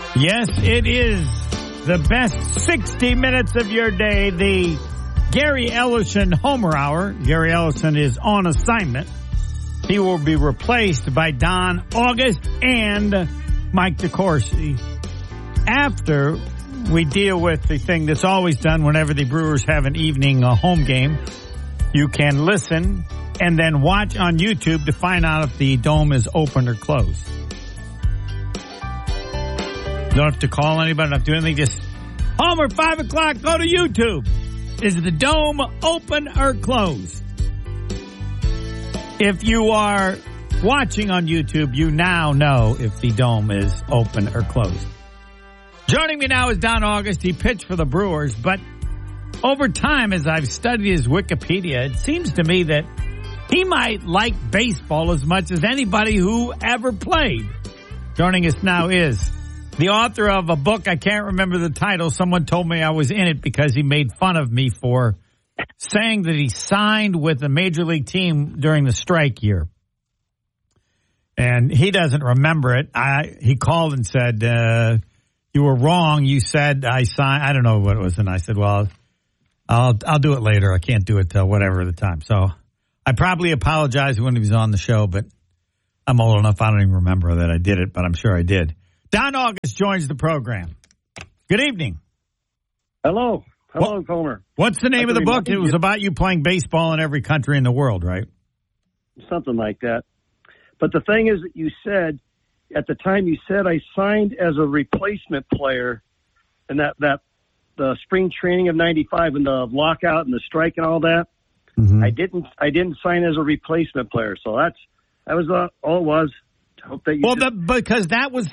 Yes, it is the best 60 minutes of your day, the Gary Ellison Homer Hour. Gary Ellison is on assignment. He will be replaced by Don August and Mike DeCourcy after we deal with the thing that's always done whenever the Brewers have an evening home game. You can listen and then watch on YouTube to find out if the dome is open or closed. Don't have to call anybody, don't have to do anything. Just, Homer, 5 o'clock, go to YouTube. Is the dome open or closed? If you are watching on YouTube, you now know if the dome is open or closed. Joining me now is Don August. He pitched for the Brewers, but over time, as I've studied his Wikipedia, it seems to me that he might like baseball as much as anybody who ever played. Joining us now is the author of a book, I can't remember the title. Someone told me I was in it because he made fun of me for saying that he signed with a major league team during the strike year. And he doesn't remember it. He called and said, you were wrong. You said I signed. I don't know what it was. And I said, well, I'll do it later. I can't do it till whatever the time. So I probably apologized when he was on the show, but I'm old enough. I don't even remember that I did it, but I'm sure I did. Don August joins the program. Good evening. Hello. Hello, Homer. What's the name of the book? It was about you playing baseball in every country in the world, right? Something like that. But the thing is that you said, at the time you said I signed as a replacement player and that the spring training of 95 and the lockout and the strike and all that. Mm-hmm. I didn't sign as a replacement player. So that was all it was. I hope that you because that was,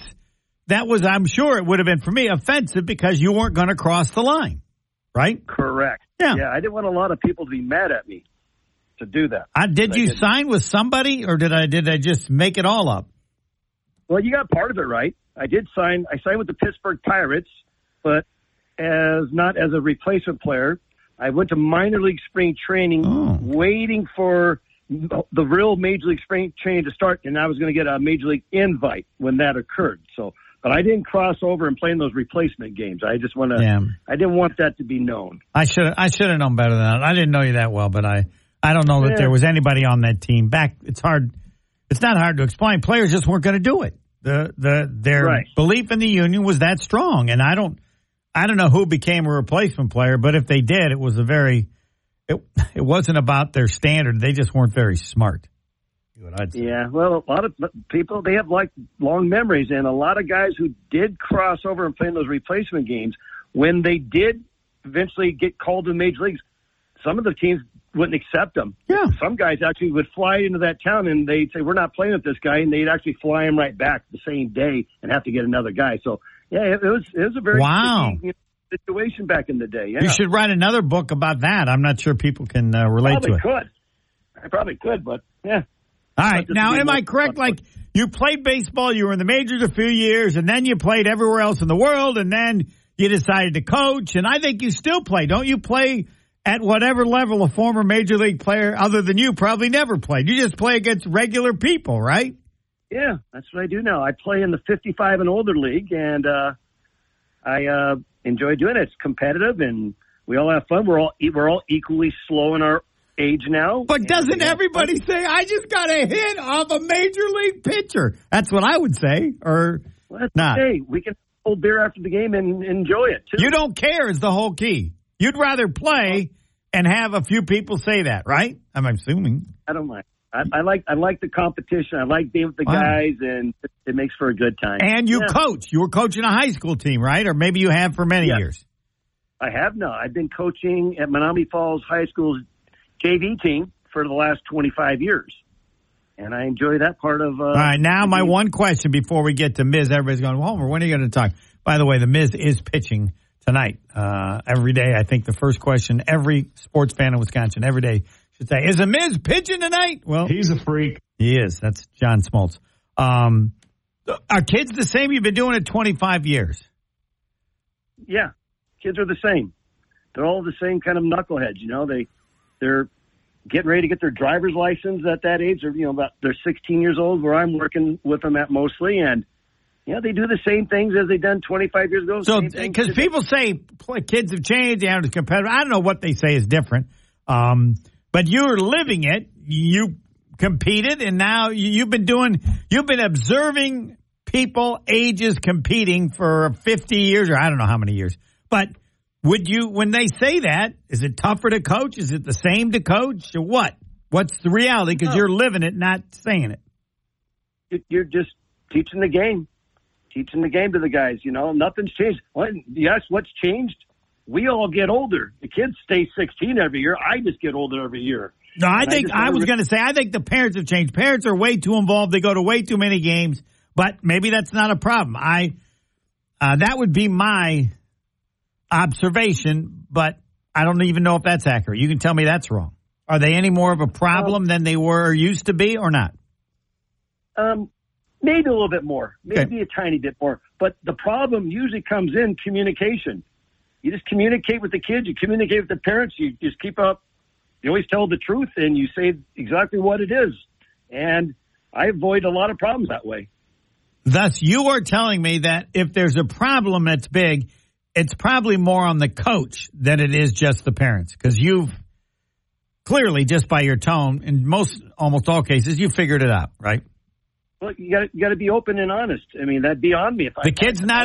I'm sure it would have been for me offensive because you weren't going to cross the line, right? Correct. Yeah. I didn't want a lot of people to be mad at me to do that. Did you sign with somebody or did I just make it all up? Well, you got part of it right. I signed with the Pittsburgh Pirates, but not as a replacement player. I went to minor league spring training waiting for the real major league spring training to start, and I was going to get a major league invite when that occurred. But I didn't cross over and play in those replacement games. I just want to. I didn't want that to be known. I should have known better than that. I didn't know you that well, but I don't know that there was anybody on that team back. It's hard. It's not hard to explain. Players just weren't going to do it. Their belief in the union was that strong, and I don't know who became a replacement player, but if they did, it was it wasn't about their standard. They just weren't very smart. Yeah, well, a lot of people, they have long memories, and a lot of guys who did cross over and play in those replacement games, when they did eventually get called to major leagues, some of the teams wouldn't accept them. Yeah. Some guys actually would fly into that town and they'd say, we're not playing with this guy, and they'd actually fly him right back the same day and have to get another guy. So, yeah, it was a very situation back in the day. Yeah. You should write another book about that. I'm not sure people can relate to it. I probably could, but yeah. All right. Now, am I correct? Like, you played baseball, you were in the majors a few years, and then you played everywhere else in the world, and then you decided to coach, and I think you still play. Don't you play at whatever level a former major league player other than you probably never played? You just play against regular people, right? Yeah, that's what I do now. I play in the 55 and older league, and I enjoy doing it. It's competitive, and we all have fun. We're all equally slow in our age now. But doesn't everybody say, I just got a hit off a major league pitcher? That's what I would say, or not. Hey, we can hold beer after the game and enjoy it, too. You don't care is the whole key. You'd rather play and have a few people say that, right? I'm assuming. I don't mind. I like the competition. I like being with the guys, and it makes for a good time. And you coach. You were coaching a high school team, right? Or maybe you have for many years. I have now. I've been coaching at Menominee Falls High School's JV team for the last 25 years. And I enjoy that part of... All right, now my one question before we get to Miz. Everybody's going, Homer, when are you going to talk? By the way, the Miz is pitching tonight. Every day, I think the first question every sports fan in Wisconsin every day should say, is the Miz pitching tonight? Well, he's a freak. He is. That's John Smoltz. Are kids the same? You've been doing it 25 years. Yeah, kids are the same. They're all the same kind of knuckleheads, you know. They're getting ready to get their driver's license at that age. They're 16 years old, where I'm working with them at mostly, and they do the same things as they done 25 years ago. So, because people say kids have changed, they aren't as competitive. I don't know what they say is different. But you're living it. You competed, and now you've been observing people ages competing for 50 years, or I don't know how many years. But when they say that, is it tougher to coach? Is it the same to coach, or what? What's the reality? Because you're living it, not saying it. You're just teaching the game to the guys. Nothing's changed. Yes, what's changed? We all get older. The kids stay 16 every year. I just get older every year. No, I think the parents have changed. Parents are way too involved. They go to way too many games. But maybe that's not a problem. That would be my observation, but I don't even know if that's accurate. You can tell me that's wrong. Are they any more of a problem than they were or used to be, or not? Maybe a little bit more, maybe a tiny bit more. But the problem usually comes in communication. You just communicate with the kids. You communicate with the parents. You just keep up. You always tell the truth, and you say exactly what it is. And I avoid a lot of problems that way. Thus, you are telling me that if there's a problem that's big, it's probably more on the coach than it is just the parents. Because you've clearly, just by your tone, in almost all cases, you figured it out, right? Well, you got to be open and honest. I mean, that'd be on me if the kid's not